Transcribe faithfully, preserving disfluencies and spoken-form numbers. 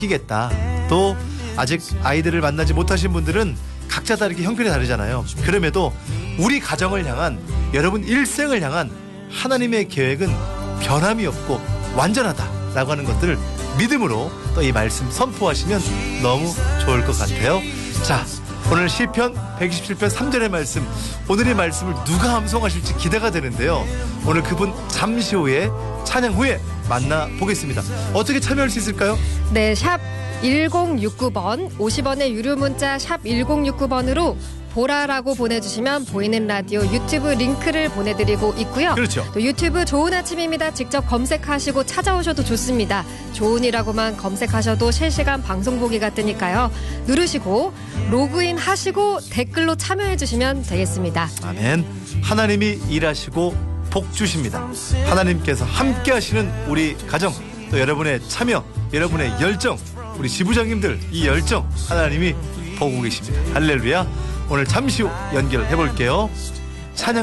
겠다. 또 아직 아이들을 만나지 못하신 분들은 각자 다르게 형편이 다르잖아요. 그럼에도 우리 가정을 향한, 여러분 일생을 향한 하나님의 계획은 변함이 없고 완전하다라고 하는 것들을 믿음으로 또 이 말씀 선포하시면 너무 좋을 것 같아요. 자, 오늘 시편 백이십칠 편 삼 절의 말씀, 오늘의 말씀을 누가 암송하실지 기대가 되는데요. 오늘 그분 잠시 후에, 찬양 후에 만나보겠습니다. 어떻게 참여할 수 있을까요? 네, 샵 일공육구 번, 오십 원의 유료 문자 샵 일공육구 번으로 보라라고 보내주시면 보이는 라디오 유튜브 링크를 보내드리고 있고요. 그렇죠. 또 유튜브 좋은 아침입니다. 직접 검색하시고 찾아오셔도 좋습니다. 좋은이라고만 검색하셔도 실시간 방송 보기가 뜨니까요. 누르시고 로그인 하시고 댓글로 참여해주시면 되겠습니다. 아멘. 하나님이 일하시고 복 주십니다. 하나님께서 함께 하시는 우리 가정, 또 여러분의 참여, 여러분의 열정, 우리 지부장님들 이 열정 하나님이 보고 계십니다. 할렐루야. 오늘 잠시 후 연결해 볼게요. 찬양